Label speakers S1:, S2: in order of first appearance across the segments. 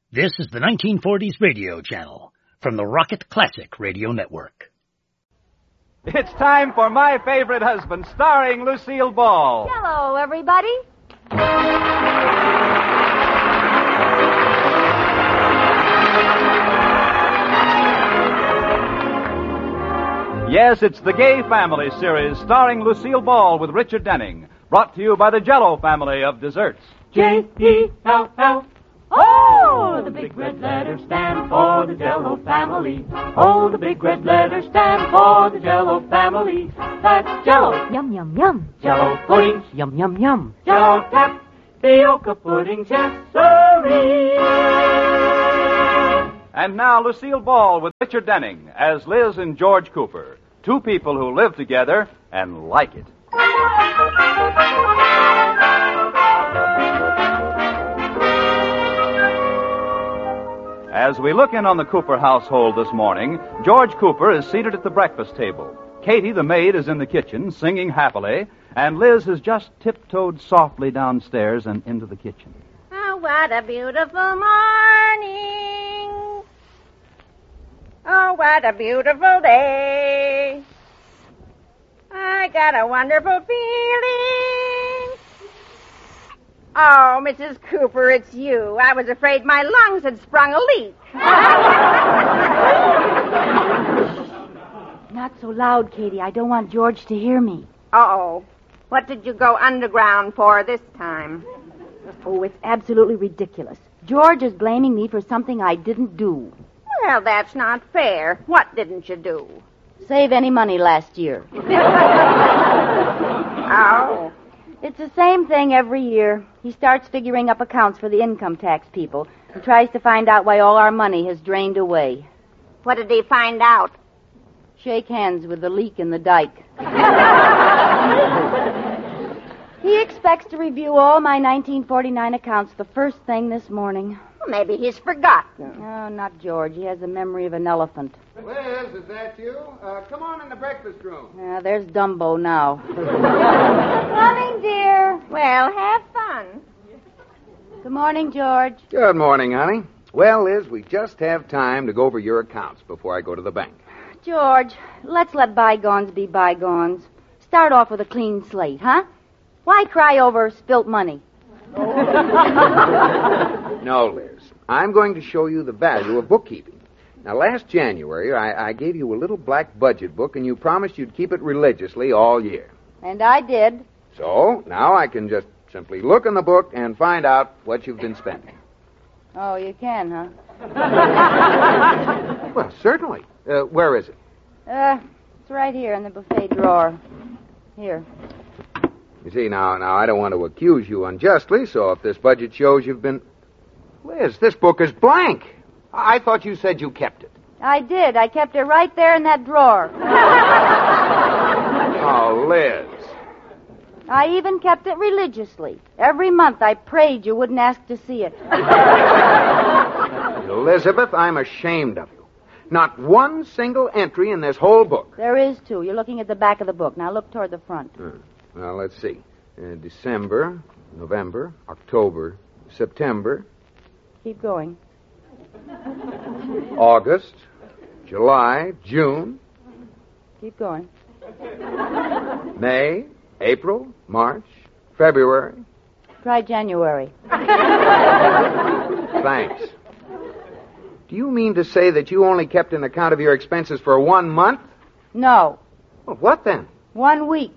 S1: This is the 1940s radio channel from the Rocket Classic Radio Network.
S2: It's time for My Favorite Husband, starring Lucille Ball.
S3: Hello, everybody.
S2: Yes, it's the Gay Family series starring Lucille Ball with Richard Denning. Brought to you by the Jell-O family of desserts.
S4: J-E-L-L. Oh, the big red letters stand for the Jell-O family. Oh, the big red letters stand for the Jell-O family. That's Jell-O.
S3: Yum, yum, yum.
S4: Jell-O pudding.
S3: Yum, yum, yum.
S4: Jell-O tapioca pudding, yes, sirree.
S2: And now Lucille Ball with Richard Denning as Liz and George Cooper. Two people who live together and like it. As we look in on the Cooper household this morning, George Cooper is seated at the breakfast table. Katie, the maid, is in the kitchen singing happily, and Liz has just tiptoed softly downstairs and into the kitchen.
S5: Oh, what a beautiful morning. Oh, what a beautiful day. I got a wonderful feeling. Oh, Mrs. Cooper, it's you. I was afraid my lungs had sprung a leak.
S3: Not so loud, Katie. I don't want George to hear me.
S5: Uh-oh. What did you go underground for this time?
S3: Oh, it's absolutely ridiculous. George is blaming me for something I didn't do.
S5: Well, that's not fair. What didn't you do?
S3: Save any money last year.
S5: Oh.
S3: It's the same thing every year. He starts figuring up accounts for the income tax people and tries to find out why all our money has drained away.
S5: What did he find out?
S3: Shake hands with the leak in the dike. He expects to review all my 1949 accounts the first thing this morning.
S5: Well, maybe he's forgotten.
S3: Oh, not George. He has the memory of an elephant.
S6: Liz, is that you? Come on in the breakfast room.
S3: There's Dumbo now. Coming, dear.
S5: Well, have fun.
S3: Good morning, George.
S6: Good morning, honey. Well, Liz, we just have time to go over your accounts before I go to the bank.
S3: George, let's let bygones be bygones. Start off with a clean slate, huh? Why cry over spilt money?
S6: No, Liz. I'm going to show you the value of bookkeeping. Now, last January, I gave you a little black budget book, and you promised you'd keep it religiously all year.
S3: And I did.
S6: So, now I can just simply look in the book and find out what you've been spending.
S3: Oh, you can, huh?
S6: Well, certainly. Where is it?
S3: It's right here in the buffet drawer. Here.
S6: You see, now, I don't want to accuse you unjustly, so if this budget shows you've been... Liz, this book is blank. I thought you said you kept it.
S3: I did. I kept it right there in that drawer.
S6: Oh, Liz.
S3: I even kept it religiously. Every month I prayed you wouldn't ask to see it.
S6: Elizabeth, I'm ashamed of you. Not one single entry in this whole book.
S3: There is two. You're looking at the back of the book. Now look toward the front.
S6: Well, let's see. December, November, October, September.
S3: Keep going.
S6: August, July, June.
S3: Keep going.
S6: May, April, March, February.
S3: Try January.
S6: Thanks. Do you mean to say that you only kept an account of your expenses for 1 month?
S3: No.
S6: Well, what then?
S3: 1 week.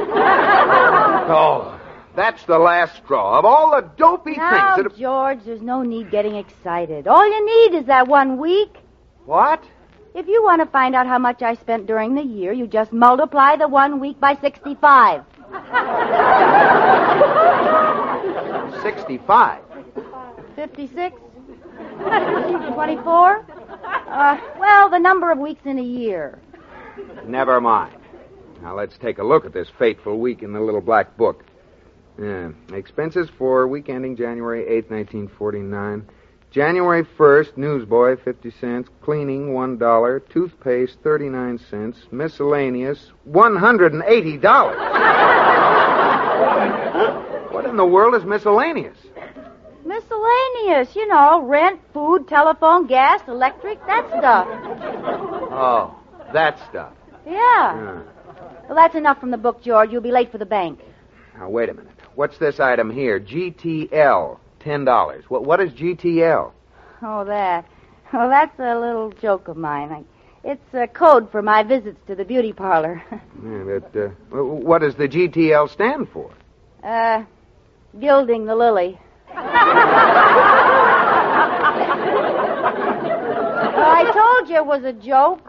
S6: Oh, that's the last straw. Of all the dopey
S3: Now,
S6: things that...
S3: George, there's no need getting excited. All you need is that 1 week.
S6: What?
S3: If you want to find out how much I spent during the year, you just multiply the 1 week by 65.
S6: 65?
S3: 56? 24? Well, the number of weeks in a year.
S6: Never mind. Now, let's take a look at this fateful week in the little black book. Expenses for week ending January 8th, 1949. January 1st, newsboy, 50 cents. Cleaning, $1. Toothpaste, 39 cents. Miscellaneous, $180. What in the world is miscellaneous?
S3: Miscellaneous, you know, rent, food, telephone, gas, electric, that stuff.
S6: Oh, that stuff.
S3: Yeah. Well, that's enough from the book, George. You'll be late for the bank.
S6: Now, wait a minute. What's this item here? GTL, $10. What is GTL?
S3: Oh, that. Well, that's a little joke of mine. It's a code for my visits to the beauty parlor.
S6: What does the GTL stand for?
S3: Gilding the lily. I told you it was a joke.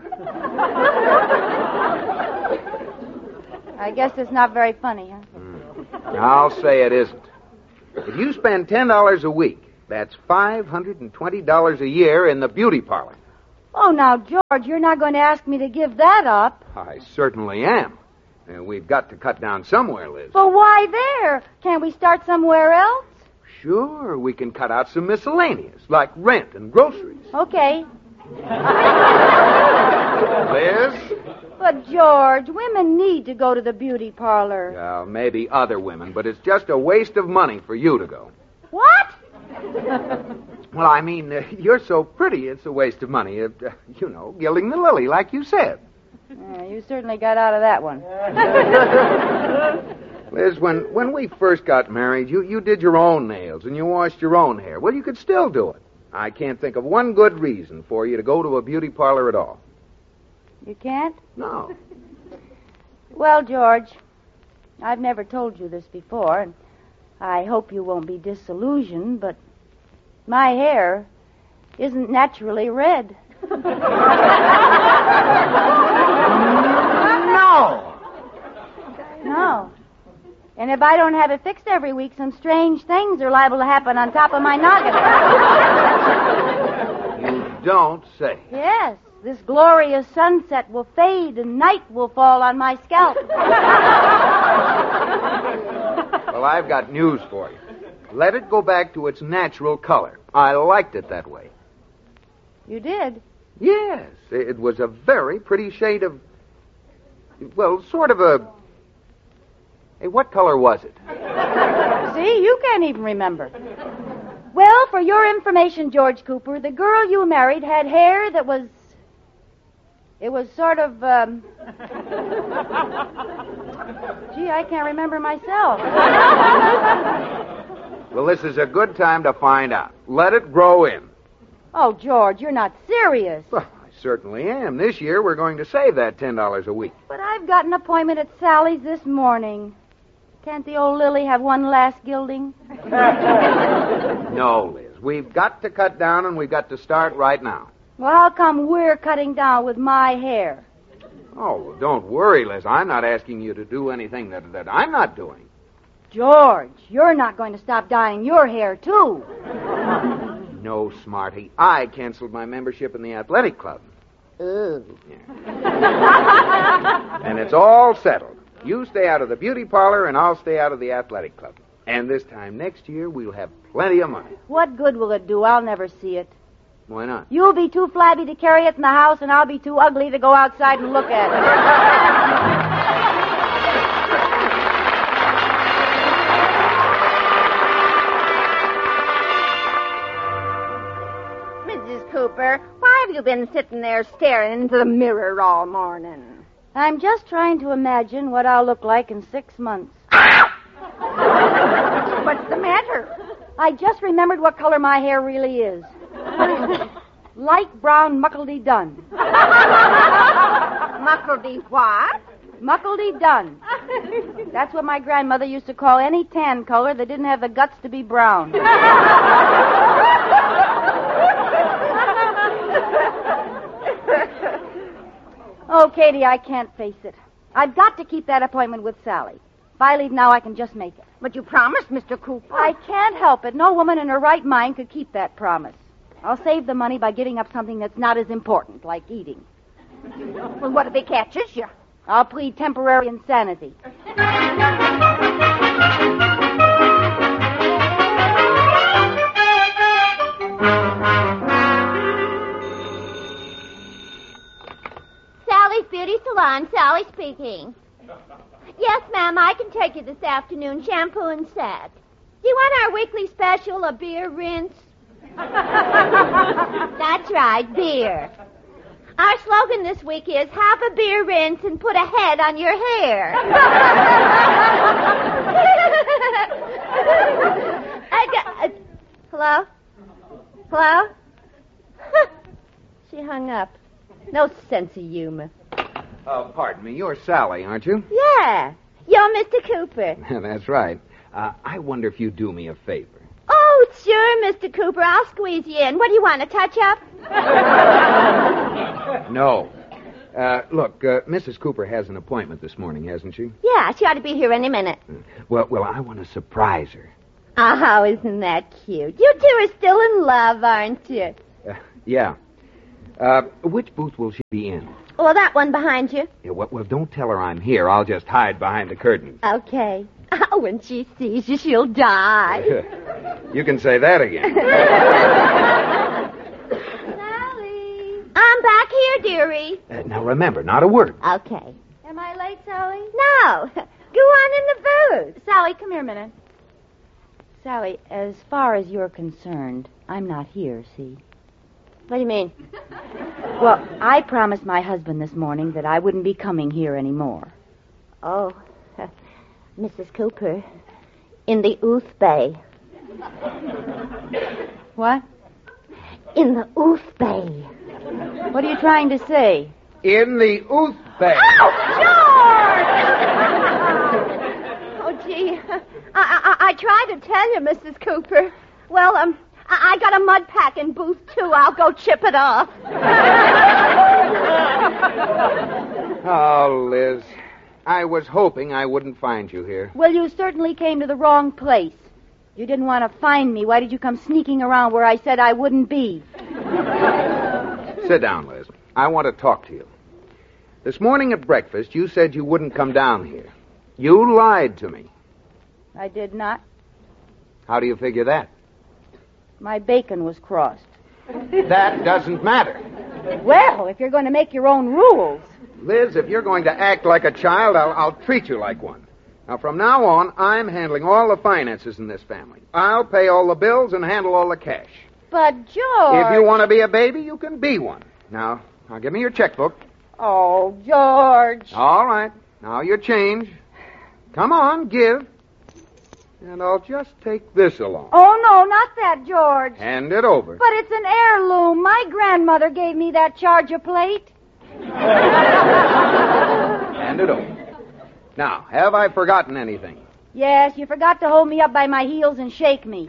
S3: I guess it's not very funny, huh?
S6: I'll say it isn't. If you spend $10 a week, that's $520 a year in the beauty parlor.
S3: Oh, now, George, you're not going to ask me to give that up.
S6: I certainly am. We've got to cut down somewhere, Liz.
S3: But why there? Can't we start somewhere else?
S6: Sure, we can cut out some miscellaneous, like rent and groceries.
S3: Okay.
S6: Liz?
S3: But, George, women need to go to the beauty parlor.
S6: Well, maybe other women, but it's just a waste of money for you to go.
S3: What?
S6: Well, I mean, you're so pretty, it's a waste of money. Gilding the lily, like you said.
S3: You certainly got out of that one.
S6: Liz, when we first got married, you did your own nails and you washed your own hair. Well, you could still do it. I can't think of one good reason for you to go to a beauty parlor at all.
S3: You can't?
S6: No.
S3: Well, George, I've never told you this before, and I hope you won't be disillusioned, but my hair isn't naturally red. No. And if I don't have it fixed every week, some strange things are liable to happen on top of my noggin.
S6: You don't say.
S3: Yes. This glorious sunset will fade and night will fall on my scalp.
S6: Well, I've got news for you. Let it go back to its natural color. I liked it that way.
S3: You did?
S6: Yes. It was a very pretty shade of... Well, sort of a... Hey, what color was it?
S3: See, you can't even remember. Well, for your information, George Cooper, the girl you married had hair that was... It was sort of, Gee, I can't remember myself.
S6: Well, this is a good time to find out. Let it grow in.
S3: Oh, George, you're not serious.
S6: Well, I certainly am. This year, we're going to save that $10 a week.
S3: But I've got an appointment at Sally's this morning. Can't the old lily have one last gilding?
S6: No, Liz. We've got to cut down, and we've got to start right now.
S3: Well, how come we're cutting down with my hair?
S6: Oh, well, don't worry, Liz. I'm not asking you to do anything that I'm not doing.
S3: George, you're not going to stop dyeing your hair, too.
S6: No, Smarty. I canceled my membership in the athletic club.
S3: Ooh.
S6: Yeah. And it's all settled. You stay out of the beauty parlor, and I'll stay out of the athletic club. And this time next year, we'll have plenty of money.
S3: What good will it do? I'll never see it.
S6: Why not?
S3: You'll be too flabby to carry it in the house, and I'll be too ugly to go outside and look at
S5: it. Mrs. Cooper, why have you been sitting there staring into the mirror all morning?
S3: I'm just trying to imagine what I'll look like in 6 months.
S5: What's the matter?
S3: I just remembered what color my hair really is. Light brown muckledy-dun.
S5: Muckledy what?
S3: Muckledy-dun. That's what my grandmother used to call any tan color that didn't have the guts to be brown. Oh, Katie, I can't face it. I've got to keep that appointment with Sally. If I leave now, I can just make it.
S5: But you promised, Mr. Cooper.
S3: I can't help it. No woman in her right mind could keep that promise. I'll save the money by giving up something that's not as important, like eating.
S5: Well, what if he catches you?
S3: I'll plead temporary insanity.
S7: Sally's Beauty Salon, Sally speaking. Yes, ma'am, I can take you this afternoon, shampoo and set.
S5: Do you want our weekly special, a beer rinse? That's right, beer. Our slogan this week is, have a beer rinse and put a head on your hair. Hello? Hello? She hung up. No sense of humor.
S6: Pardon me, you're Sally, aren't you?
S5: Yeah, you're Mr. Cooper.
S6: That's right. I wonder if you'd do me a favor.
S5: Oh, sure, Mr. Cooper. I'll squeeze you in. What do you want, a touch-up?
S6: No. Look, Mrs. Cooper has an appointment this morning, hasn't she?
S5: Yeah, she ought to be here any minute.
S6: Well, I want to surprise her.
S5: Oh, isn't that cute? You two are still in love, aren't you?
S6: Yeah. Which booth will she be in?
S5: Well, that one behind you.
S6: Yeah, well, don't tell her I'm here. I'll just hide behind the curtains.
S5: Okay. Oh, when she sees you, she'll die.
S6: You can say that again.
S5: Sally. I'm back here, dearie.
S6: Now, remember, not a word.
S5: Okay.
S3: Am I late, Sally?
S5: No. Go on in the booth.
S3: Sally, come here a minute. Sally, as far as you're concerned, I'm not here, see?
S5: What do you mean?
S3: Well, I promised my husband this morning that I wouldn't be coming here anymore.
S5: Oh, Mrs. Cooper, in the Ooth Bay.
S3: What?
S5: In the Ooth Bay.
S3: What are you trying to say?
S6: In the Ooth Bay.
S5: Oh, George! Oh, gee. I tried to tell you, Mrs. Cooper. Well, I got a mud pack in booth 2. I'll go chip it off.
S6: Oh, Liz. I was hoping I wouldn't find you here.
S3: Well, you certainly came to the wrong place. You didn't want to find me. Why did you come sneaking around where I said I wouldn't be?
S6: Sit down, Liz. I want to talk to you. This morning at breakfast, you said you wouldn't come down here. You lied to me.
S3: I did not.
S6: How do you figure that?
S3: My bacon was crossed.
S6: That doesn't matter.
S3: Well, if you're going to make your own rules.
S6: Liz, if you're going to act like a child, I'll treat you like one. Now, from now on, I'm handling all the finances in this family. I'll pay all the bills and handle all the cash.
S3: But, George...
S6: If you want to be a baby, you can be one. Now give me your checkbook.
S3: Oh, George.
S6: All right. Now your change. Come on, give. And I'll just take this along.
S3: Oh, no, not that, George.
S6: Hand it over.
S3: But it's an heirloom. My grandmother gave me that charger plate.
S6: Hand it over. Now, have I forgotten anything?
S3: Yes, you forgot to hold me up by my heels and shake me.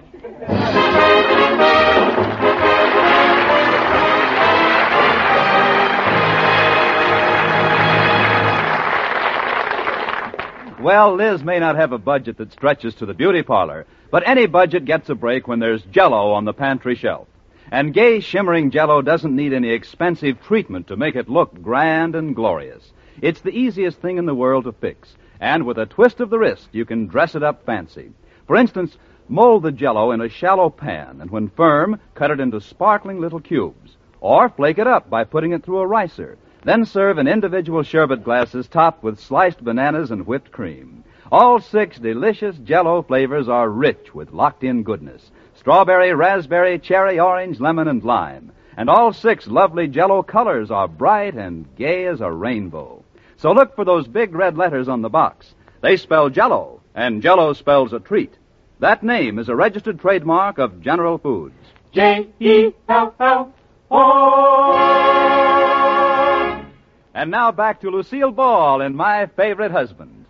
S2: Well, Liz may not have a budget that stretches to the beauty parlor, but any budget gets a break when there's Jell-O on the pantry shelf. And gay, shimmering Jell-O doesn't need any expensive treatment to make it look grand and glorious. It's the easiest thing in the world to fix. And with a twist of the wrist, you can dress it up fancy. For instance, mold the Jell-O in a shallow pan, and when firm, cut it into sparkling little cubes. Or flake it up by putting it through a ricer. Then serve in individual sherbet glasses topped with sliced bananas and whipped cream. All 6 delicious Jell-O flavors are rich with locked-in goodness. Strawberry, raspberry, cherry, orange, lemon, and lime. And all 6 lovely Jell-O colors are bright and gay as a rainbow. So look for those big red letters on the box. They spell Jell-O, and Jell-O spells a treat. That name is a registered trademark of General Foods.
S4: J-E-L-L-O.
S2: And now back to Lucille Ball in My Favorite Husband.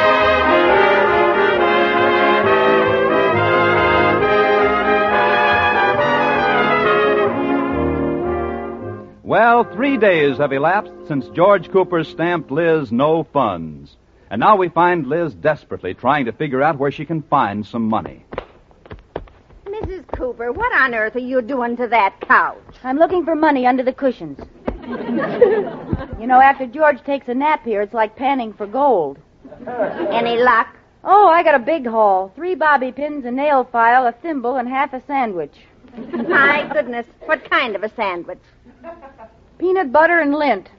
S2: Well, 3 days have elapsed since George Cooper stamped Liz no funds. And now we find Liz desperately trying to figure out where she can find some money.
S5: Mrs. Cooper, what on earth are you doing to that couch?
S3: I'm looking for money under the cushions. You know, after George takes a nap here, it's like panning for gold.
S5: Any luck?
S3: Oh, I got a big haul. 3 bobby pins, a nail file, a thimble, and half a sandwich.
S5: My goodness, what kind of a sandwich?
S3: Peanut butter and lint.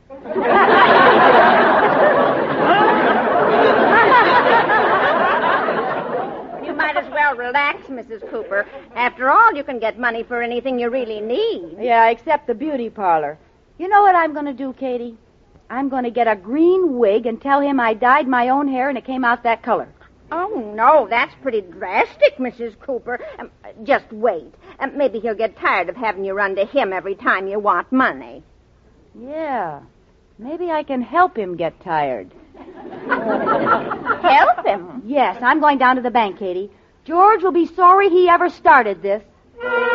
S5: You might as well Well, relax, Mrs. Cooper. After all, you can get money for anything you really need.
S3: Yeah, except the beauty parlor. You know what I'm going to do, Katie? I'm going to get a green wig and tell him I dyed my own hair and it came out that color.
S5: Oh, no, that's pretty drastic, Mrs. Cooper. Just wait. Maybe he'll get tired of having you run to him every time you want money.
S3: Yeah, maybe I can help him get tired.
S5: Help him?
S3: Yes, I'm going down to the bank, Katie. George will be sorry he ever started this.